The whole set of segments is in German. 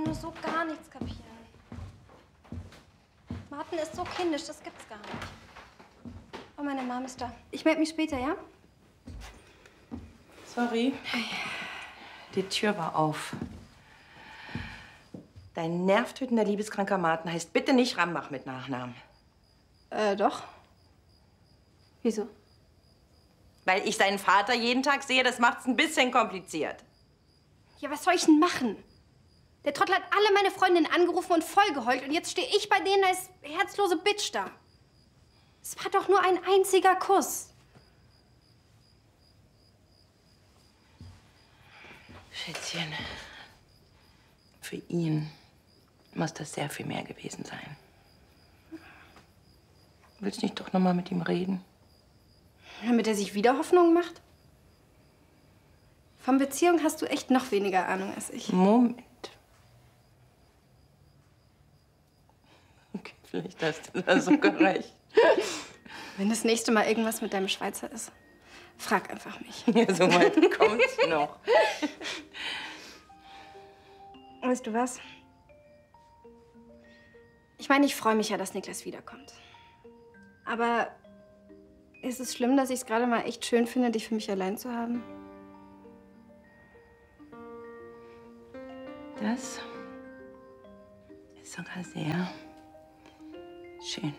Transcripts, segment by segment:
nur so gar nichts kapieren. Martin ist so kindisch, das gibt's gar nicht. Oh, meine Mom ist da. Ich melde mich später, ja? Sorry. Die Tür war auf. Dein nervtötender, liebeskranker Martin heißt bitte nicht Rambach mit Nachnamen. Doch. Wieso? Weil ich seinen Vater jeden Tag sehe, das macht's ein bisschen kompliziert. Ja, was soll ich denn machen? Der Trottel hat alle meine Freundinnen angerufen und vollgeheult. Und jetzt stehe ich bei denen als herzlose Bitch da. Es war doch nur ein einziger Kuss. Schätzchen, für ihn muss das sehr viel mehr gewesen sein. Willst du nicht doch noch mal mit ihm reden? Damit er sich wieder Hoffnung macht? Von Beziehung hast du echt noch weniger Ahnung als ich. Moment. Okay, vielleicht hast du da sogar recht. Wenn das nächste Mal irgendwas mit deinem Schweizer ist, frag einfach mich. Ja, so weit kommt's noch. Weißt du was? Ich meine, ich freue mich ja, dass Niklas wiederkommt. Aber ist es schlimm, dass ich es gerade mal echt schön finde, dich für mich allein zu haben? Das ist sogar sehr schön.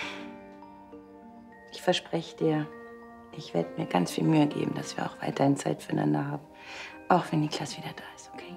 Ich verspreche dir, ich werde mir ganz viel Mühe geben, dass wir auch weiterhin Zeit füreinander haben. Auch wenn Niklas wieder da ist, okay?